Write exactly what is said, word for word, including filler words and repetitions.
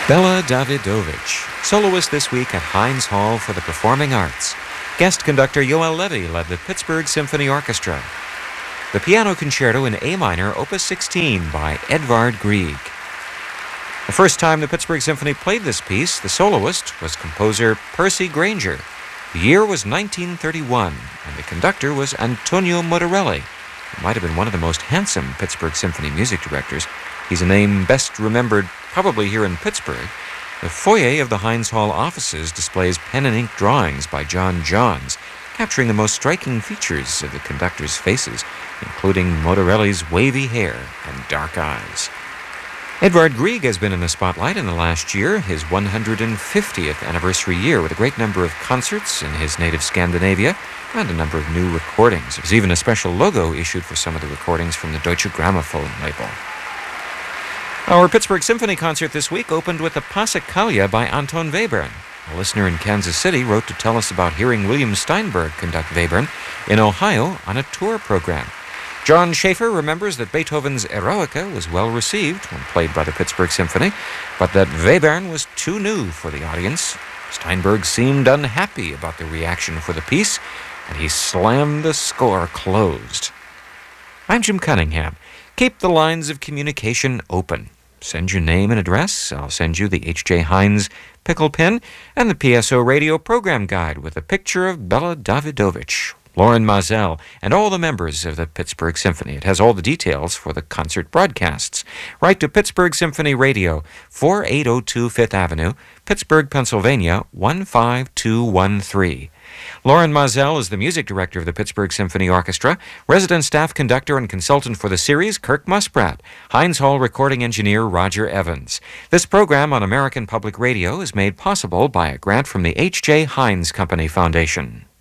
Bela Davidovich, soloist this week at Heinz Hall for the Performing Arts. Guest conductor Yoel Levy led the Pittsburgh Symphony Orchestra. The Piano Concerto in A minor, Opus sixteen by Edvard Grieg. The first time the Pittsburgh Symphony played this piece, the soloist was composer Percy Grainger. The year was nineteen thirty-one, and the conductor was Antonio Motorelli, who might have been one of the most handsome Pittsburgh Symphony music directors. He's a name best remembered probably here in Pittsburgh. The foyer of the Heinz Hall offices displays pen and ink drawings by John Johns, capturing the most striking features of the conductor's faces, including Motorelli's wavy hair and dark eyes. Edvard Grieg has been in the spotlight in the last year, his one hundred fiftieth anniversary year, with a great number of concerts in his native Scandinavia and a number of new recordings. There's even a special logo issued for some of the recordings from the Deutsche Grammophon label. Our Pittsburgh Symphony concert this week opened with a Passacaglia by Anton Webern. A listener in Kansas City wrote to tell us about hearing William Steinberg conduct Webern in Ohio on a tour program. John Schaefer remembers that Beethoven's Eroica was well received when played by the Pittsburgh Symphony, but that Webern was too new for the audience. Steinberg seemed unhappy about the reaction for the piece, and he slammed the score closed. I'm Jim Cunningham. Keep the lines of communication open. Send your name and address. I'll send you the H J Heinz pickle pin and the P S O radio program guide with a picture of Bela Davidovich, Loren Maazel, and all the members of the Pittsburgh Symphony. It has all the details for the concert broadcasts. Write to Pittsburgh Symphony Radio, forty-eight oh two Fifth Avenue, Pittsburgh, Pennsylvania, one five two one three. Loren Maazel is the music director of the Pittsburgh Symphony Orchestra, resident staff conductor and consultant for the series, Kirk Musprat, Heinz Hall recording engineer, Roger Evans. This program on American Public Radio is made possible by a grant from the H J Heinz Company Foundation.